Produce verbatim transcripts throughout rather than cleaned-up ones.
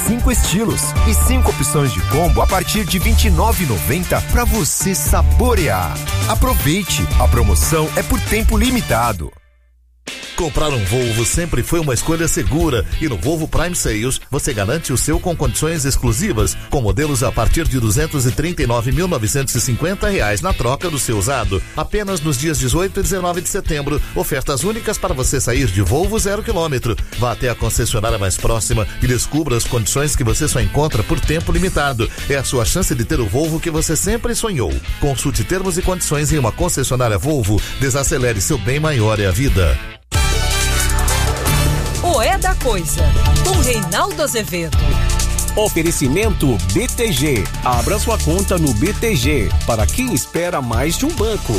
cinco estilos e cinco opções de combo a partir de vinte e nove reais e noventa centavos para você saborear. Aproveite, a promoção é por tempo limitado. Comprar um Volvo sempre foi uma escolha segura e no Volvo Prime Sales você garante o seu com condições exclusivas, com modelos a partir de duzentos e trinta e nove mil novecentos e cinquenta reais na troca do seu usado. Apenas nos dias dezoito e dezenove de setembro, ofertas únicas para você sair de Volvo zero quilômetro. Vá até a concessionária mais próxima e descubra as condições que você só encontra por tempo limitado. É a sua chance de ter o Volvo que você sempre sonhou. Consulte termos e condições em uma concessionária Volvo. Desacelere, seu bem maior é a vida. O É da Coisa, com Reinaldo Azevedo. Oferecimento B T G. Abra sua conta no B T G, para quem espera mais de um banco.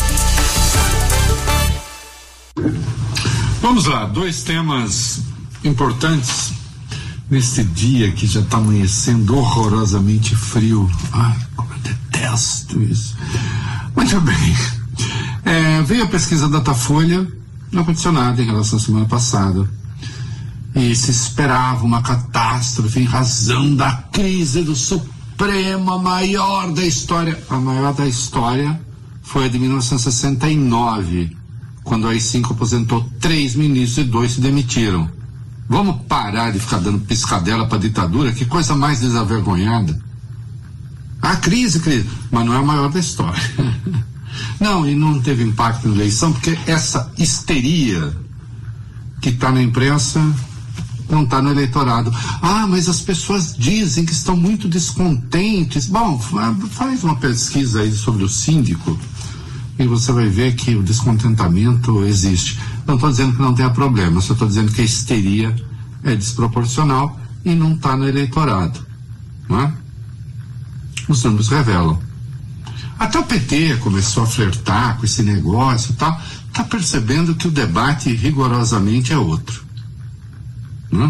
Vamos lá, dois temas importantes nesse dia que já está amanhecendo horrorosamente frio. Ai, como eu detesto isso. Muito bem. É, veio a pesquisa Datafolha, não aconteceu nada em relação à semana passada. E se esperava uma catástrofe em razão da crise do Supremo, a maior da história. A maior da história foi a de mil novecentos e sessenta e nove, quando a A I cinco aposentou três ministros e dois se demitiram. Vamos parar de ficar dando piscadela para a ditadura? Que coisa mais desavergonhada. A crise, crise, mas não é a maior da história. Não, e não teve impacto na eleição, porque essa histeria que está na imprensa não está no eleitorado. Ah, mas as pessoas dizem que estão muito descontentes. Bom, faz uma pesquisa aí sobre o síndico e você vai ver que o descontentamento existe. Não estou dizendo que não tenha problema, só estou dizendo que a histeria é desproporcional e não está no eleitorado, não é? Os números revelam. Até o P T começou a flertar com esse negócio e tal. Está percebendo que o debate rigorosamente é outro. Né?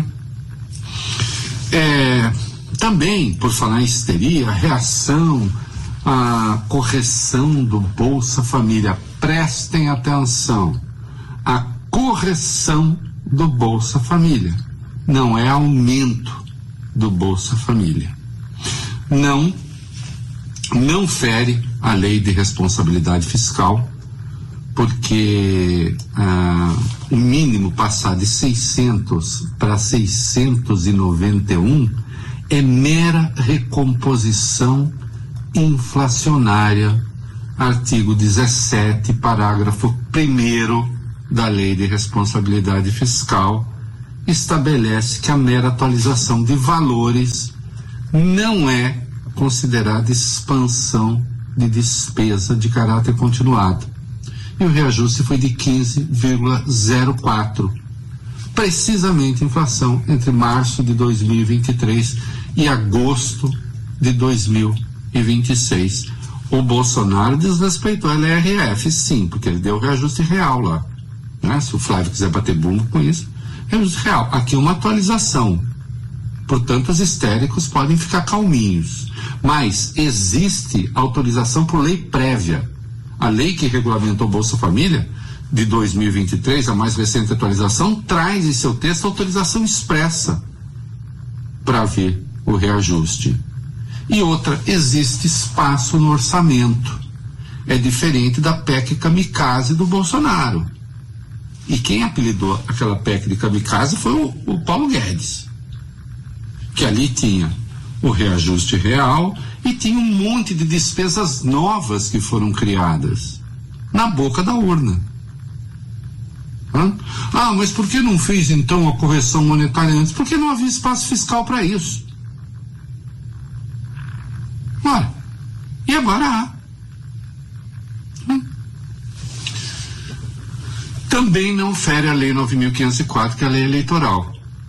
É, também, por falar em histeria, a reação à correção do Bolsa Família. Prestem atenção. A correção do Bolsa Família. Não é aumento do Bolsa Família. Não, não fere a lei de responsabilidade fiscal, porque ah, o mínimo passar de seiscentos para seiscentos e noventa e um é mera recomposição inflacionária, artigo dezessete, parágrafo primeiro da Lei de Responsabilidade Fiscal, estabelece que a mera atualização de valores não é considerada expansão de despesa de caráter continuado. E o reajuste foi de quinze vírgula zero quatro. Precisamente a inflação entre março de dois mil e vinte e três e agosto de dois mil e vinte e seis. O Bolsonaro desrespeitou a L R F, sim, porque ele deu o reajuste real lá. Né? Se o Flávio quiser bater bumbo com isso, reajuste real. Aqui é uma atualização. Portanto, os histéricos podem ficar calminhos. Mas existe autorização por lei prévia. A lei que regulamentou o Bolsa Família, de dois mil e vinte e três, a mais recente atualização, traz em seu texto autorização expressa para ver o reajuste. E outra, existe espaço no orçamento. É diferente da P E C kamikaze do Bolsonaro. E quem apelidou aquela P E C de kamikaze foi o, o Paulo Guedes, que ali tinha o reajuste real e tinha um monte de despesas novas que foram criadas na boca da urna. Hã? Ah, mas por que não fez então a correção monetária antes? Porque não havia espaço fiscal para isso. Ora, e agora há. Hã? Também não fere a Lei nove mil quinhentos e quatro, que é a lei eleitoral.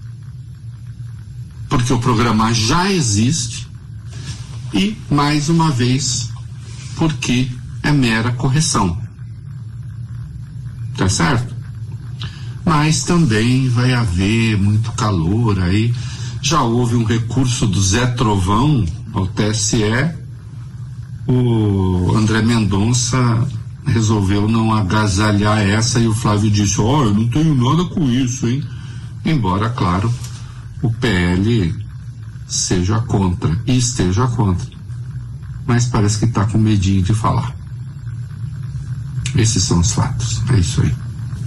Porque o programa já existe e, mais uma vez, porque é mera correção. Tá certo? Mas também vai haver muito calor aí. Já houve um recurso do Zé Trovão ao T S E. O André Mendonça resolveu não agasalhar essa e o Flávio disse: ó, oh, eu não tenho nada com isso, hein? Embora, claro, o P L seja contra e esteja contra, mas parece que está com medinho de falar. Esses são os fatos, é isso aí.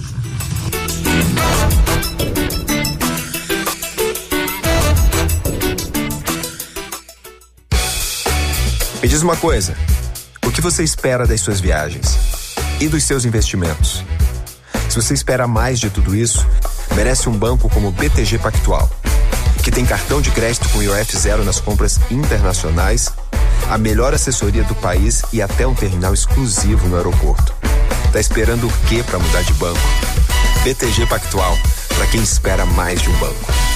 Me diz uma coisa, o que você espera das suas viagens e dos seus investimentos? Se você espera mais de tudo isso, merece um banco como o B T G Pactual, que tem cartão de crédito com I O F zero nas compras internacionais, a melhor assessoria do país e até um terminal exclusivo no aeroporto. Tá esperando o quê para mudar de banco? B T G Pactual, para quem espera mais de um banco.